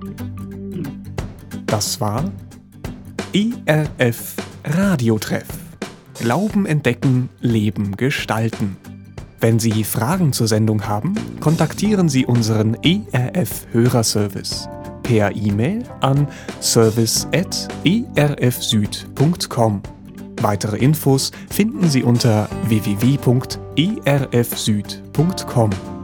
Das war ERF Radiotreff. Glauben entdecken, Leben gestalten. Wenn Sie Fragen zur Sendung haben, kontaktieren Sie unseren ERF Hörerservice per E-Mail an service@erfsüd.com. Weitere Infos finden Sie unter www.erfsüd.com.